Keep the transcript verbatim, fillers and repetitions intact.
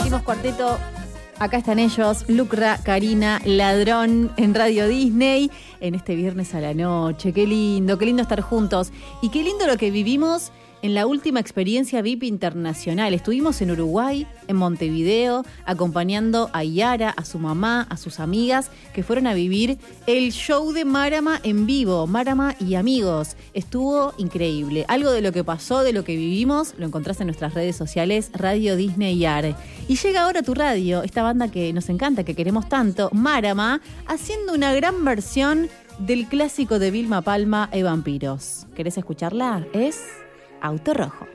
Últimos cuarteto. Acá están ellos, Lucra, Karina, Ladrón en Radio Disney, en este viernes a la noche. Qué lindo, qué lindo estar juntos. Y qué lindo lo que vivimos en la última experiencia V I P internacional. Estuvimos en Uruguay, en Montevideo, acompañando a Yara, a su mamá, a sus amigas, que fueron a vivir el show de Marama en vivo, Marama y amigos. Estuvo increíble. Algo de lo que pasó, de lo que vivimos, lo encontrás en nuestras redes sociales, Radio Disney y Ar. Y llega ahora tu radio, esta banda que nos encanta, que queremos tanto, Marama, haciendo una gran versión del clásico de Vilma Palma, E Vampiros. ¿Querés escucharla? Es Auto Rojo.